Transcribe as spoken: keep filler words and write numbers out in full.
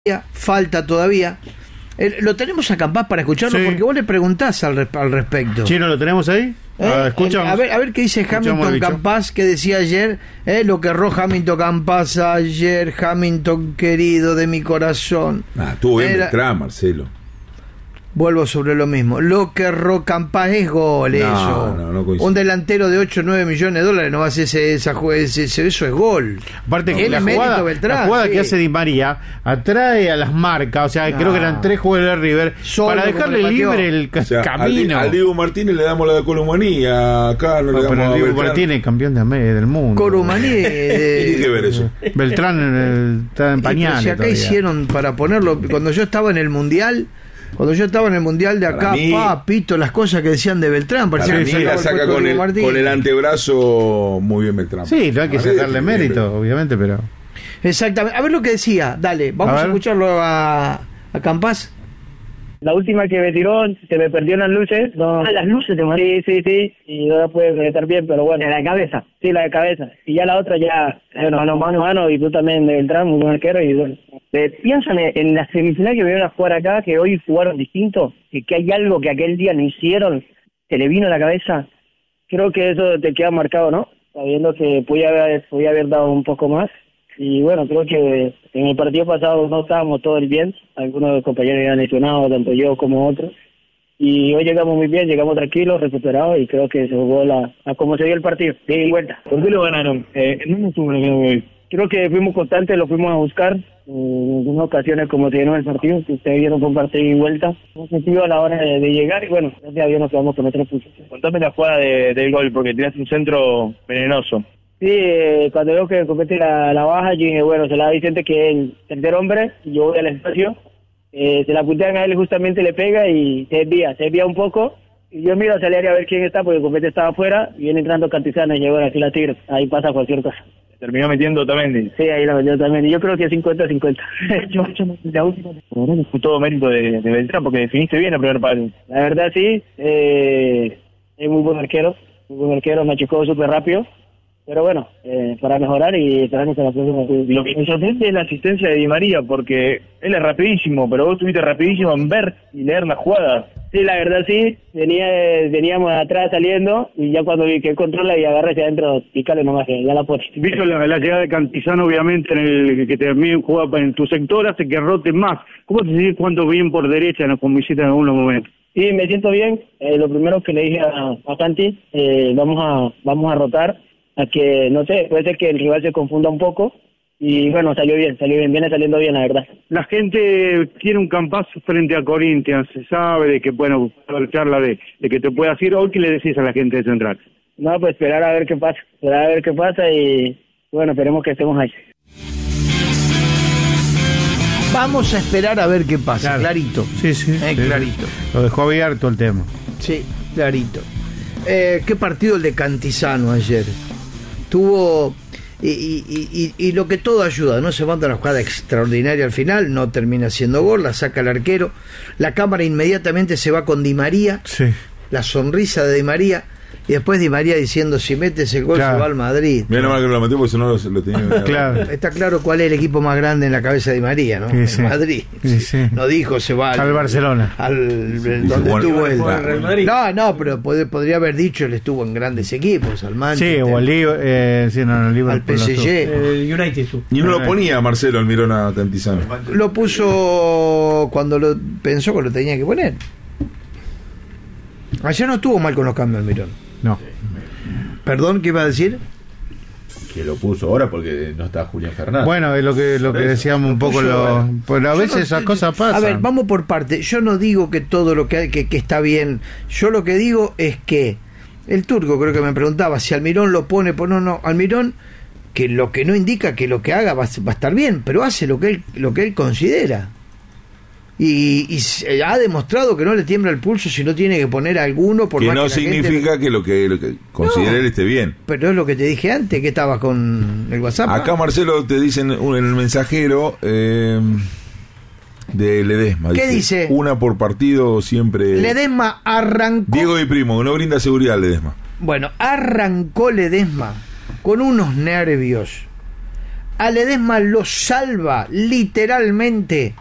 falta todavía. Eh, lo tenemos a Campás para escucharlo, sí, porque vos le preguntás al, al respecto. Chino, ¿lo tenemos ahí? ¿Eh? Ah, escuchamos. A ver, a ver qué dice Hamilton Campás, que decía ayer, eh, lo que erró Hamilton Campás ayer, Hamilton querido de mi corazón. Ah, estuvo bien Era... Beltrán, Marcelo. Vuelvo sobre lo mismo. Lo que erró Campás es gol, no, eso. No, no Un delantero de ocho o nueve millones de dólares no va a hacer ese, esa, ese, ese, eso es gol. Aparte que la jugada, Beltrán, la jugada sí. que hace Di María atrae a las marcas, o sea, no. creo que eran tres jugadores de River, Solo para dejarle libre el o sea, camino. Al, al Diego Martínez le damos la de Colomanía, acá no, no le damos pero a Diego Martínez, campeón de del mundo. Colomanía. De... Tiene que ver eso. Beltrán está en pañales. Si acá todavía hicieron para ponerlo, cuando yo estaba en el Mundial... Cuando yo estaba en el Mundial de acá, mí, papito, las cosas que decían de Beltrán, parecía que mí la saca con el, con el antebrazo muy bien Beltrán. Sí, no hay que a sacarle ver, mérito, bien, obviamente, pero... Exactamente. A ver lo que decía, dale, vamos a, a escucharlo a, a Campás. La última que me tiró, se me perdió las luces. No. Ah, las luces te mató. Sí, sí, sí, y no la pude conectar bien, pero bueno. ¿La de cabeza? Sí, la de cabeza. Y ya la otra ya, bueno, no, mano a mano, y tú también de Beltrán, muy buen arquero, y bueno. Eh, piensan en la semifinal que vinieron a jugar acá, que hoy jugaron distinto, que, que hay algo que aquel día no hicieron, que le vino a la cabeza. Creo que eso te queda marcado, ¿no? Sabiendo que podía haber, podía haber dado un poco más. Y bueno, creo que en el partido pasado no estábamos todos bien, algunos de los compañeros eran lesionados, tanto yo como otros, y hoy llegamos muy bien, llegamos tranquilos, recuperados, y creo que se jugó la, a como se dio el partido, de vuelta. ¿Por qué lo ganaron? Eh, no me estuvo en hoy. Creo que fuimos constantes, lo fuimos a buscar, eh, en algunas ocasiones como se llenó el partido, que ustedes vieron con partido y vuelta, un sentido a la hora de, de llegar, y bueno, gracias a Dios nos quedamos con nuestra posición. Contame la jugada de, del gol, porque tiraste un centro venenoso. Sí, eh, cuando veo que compete la, la baja, yo dije, bueno, se la da Vicente, que es el tercer hombre, y yo voy al espacio, eh, se la puntean a él, justamente le pega y se desvía, se desvía un poco, y yo miro hacia el área a ver quién está, porque el compete estaba afuera, y viene entrando Cantizano, y yo, bueno, aquí la tiro, ahí pasa cualquier cosa. Terminó metiendo también. Sí, ahí la metió también, y yo creo que cincuenta a cincuenta. yo, yo, la última. Fue todo mérito de, de Beltrán, porque definiste bien el primer palo. La verdad sí, eh, es muy buen arquero, muy buen arquero, me achicó súper rápido. Pero bueno, eh, para mejorar y esperamos que la próxima... Lo que me sorprende es la asistencia de Di María, porque él es rapidísimo, pero vos estuviste rapidísimo en ver y leer las jugadas. Sí, la verdad sí, venía, veníamos atrás saliendo, y ya cuando vi que él controla y agarra hacia adentro, pícale nomás, que ya la pone. Visto la, la llegada de Cantizano, obviamente, en el que también juega en tu sector, hace que rote más. ¿Cómo te sentís jugando bien por derecha en con visita en algunos momentos? Sí, me siento bien. Eh, lo primero que le dije a, a Canti, eh, vamos a vamos a rotar, a que, no sé, puede ser que el rival se confunda un poco, y bueno, salió bien, salió bien, viene saliendo bien, la verdad. La gente quiere un Campás frente a Corinthians, se sabe de que, bueno, la charla de, de que te puedas ir. Hoy, ¿qué le decís a la gente de Central? No, pues esperar a ver qué pasa, esperar a ver qué pasa, y bueno, esperemos que estemos ahí. Vamos a esperar a ver qué pasa, claro. Clarito. Sí, sí, eh, sí. Clarito. Lo dejó abierto el tema. Sí, clarito. Eh, qué partido el de Cantizano ayer. Tuvo y, y, y, y lo que todo ayuda, no se manda una jugada extraordinaria al final, no termina siendo gol, la saca el arquero, la cámara inmediatamente se va con Di María, sí. La sonrisa de Di María, y después Di María diciendo, si metes el gol, claro, se va al Madrid. Mira nomás que no lo metió, porque si no lo, lo tenía. Claro. Está claro cuál es el equipo más grande en la cabeza de Di María, ¿no? Sí, el sí. Madrid. Sí, sí. No dijo se va al, al Barcelona. Al, al donde estuvo él. No, no, pero pod- podría haber dicho él estuvo en grandes equipos, al Manchester. Sí, o al Liverpool, eh, sí, no, no, Liverpool, al P S G. El United. Y no lo ponía Marcelo Almirón a Cantizano. Lo puso cuando lo pensó que lo tenía que poner. Ayer no estuvo mal con los cambios Almirón. No. Perdón, ¿qué iba a decir? Que lo puso ahora porque no está Julián Fernández. Bueno, es lo que lo que decíamos un poco, lo, pues a veces no, esas cosas pasan. A ver, vamos por parte. Yo no digo que todo lo que hay que, que está bien. Yo lo que digo es que el turco, creo que me preguntaba si Almirón lo pone, pues no, no, Almirón, que lo que no indica que lo que haga va, va a estar bien, pero hace lo que él lo que él considera. Y, y ha demostrado que no le tiembla el pulso si no tiene que poner a alguno, por que más no que la significa gente... que lo que, lo que considere no, él esté bien. Pero es lo que te dije antes, que estabas con el WhatsApp. Acá, Marcelo, te dicen en el mensajero eh, de Ledesma. ¿Qué dice? dice? Una por partido siempre. Ledesma arrancó. Diego y Primo, que no brinda seguridad Ledesma. Bueno, arrancó Ledesma con unos nervios. a Ledesma lo salva literalmente